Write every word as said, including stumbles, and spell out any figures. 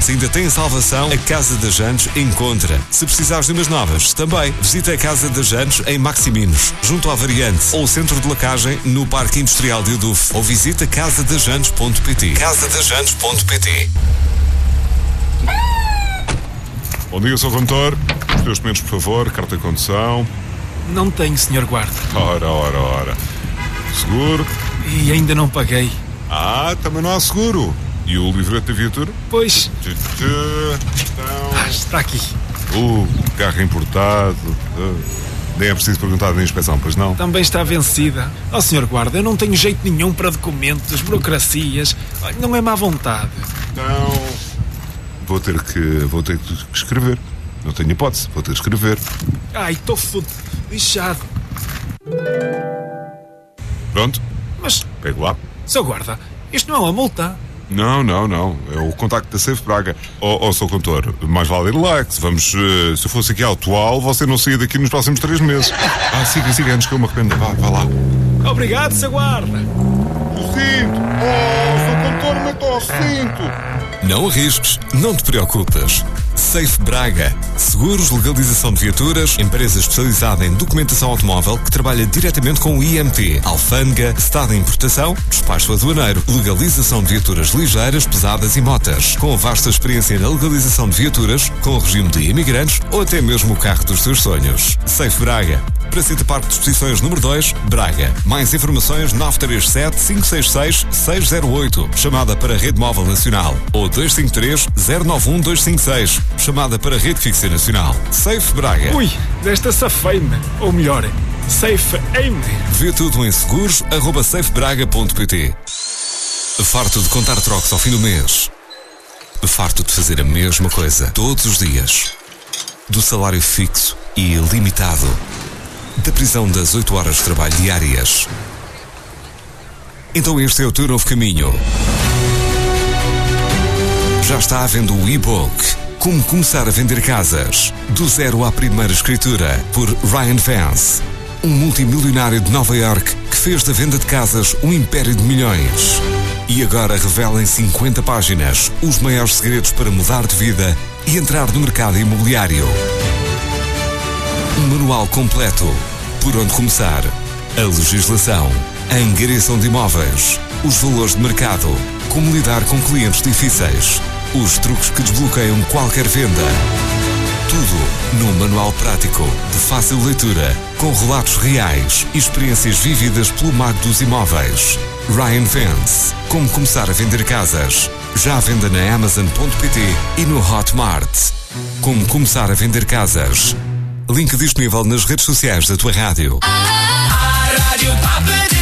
Se ainda tem salvação, a Casa das Jantes encontra. Se precisares de umas novas, também visita a Casa das Jantes em Maximinos, junto à Variante, ou o Centro de Lacagem no Parque Industrial de Oduf, ou visita casa das jantes ponto pt. casa das jantes ponto pt. Bom dia, senhor Condutor. Os teus documentos, por favor. Carta de condução. Não tenho, senhor Guarda. Ora, ora, ora. Seguro. E ainda não paguei. Ah, também não há seguro. E o livreto da viatura? Pois. Tchê, tchê. Então... Ah, está aqui. O carro importado. Nem é preciso perguntar da inspeção, pois não? Também está vencida. Ó, oh, senhor Guarda, eu não tenho jeito nenhum para documentos, burocracias. Não é má vontade. Então... Vou ter que... Vou ter que escrever. Não tenho hipótese. Vou ter que escrever. Ai, estou fudido. Lixado. Pronto. Mas... Pego lá. Seu Guarda, isto não é uma multa. Não, não, não. É o contacto da Safe Braga. Ó, oh, oh, seu condutor, mais vale ir lá, que se vamos... Uh, se eu fosse aqui atual, você não saía daqui nos próximos três meses. Ah, siga, siga, antes que eu me arrependa. Vá, vá lá. Obrigado, seu Guarda. O cinto! Oh, seu condutor, mete ao cinto! Não arrisques, não te preocupes. Safe Braga. Seguros, legalização de viaturas, empresa especializada em documentação automóvel que trabalha diretamente com o I M T, alfândega, estado de importação, despacho aduaneiro, legalização de viaturas ligeiras, pesadas e motas. Com vasta experiência na legalização de viaturas, com o regime de imigrantes ou até mesmo o carro dos teus sonhos. Safe Braga. Praceta Parque de Exposições número dois, Braga. Mais informações nove três sete, cinco seis seis, seis zero oito. Chamada para a Rede Móvel Nacional. Ou dois cinco três, zero nove um, dois cinco seis. Chamada para a Rede Fixa Nacional. Safe Braga. Ui, desta safei-me. Ou melhor, safe-me. Vê tudo em seguros arroba safe braga ponto pt. Farto de contar trocos ao fim do mês. Farto de fazer a mesma coisa todos os dias. Do salário fixo e ilimitado. Da prisão das oito horas de trabalho diárias. Então este é o teu novo caminho. Já está à venda o e-book Como Começar a Vender Casas, do zero à primeira escritura, por Ryan Vance, um multimilionário de Nova York que fez da venda de casas um império de milhões. E agora revela em cinquenta páginas os maiores segredos para mudar de vida e entrar no mercado imobiliário. Um manual completo. Por onde começar? A legislação, a angariação de imóveis, os valores de mercado, como lidar com clientes difíceis, os truques que desbloqueiam qualquer venda. Tudo num manual prático, de fácil leitura, com relatos reais e experiências vividas pelo mago dos imóveis. Ryan Vance. Como começar a vender casas. Já à venda na amazon ponto pt e no Hotmart. Como começar a vender casas. Link disponível nas redes sociais da tua rádio. A rádio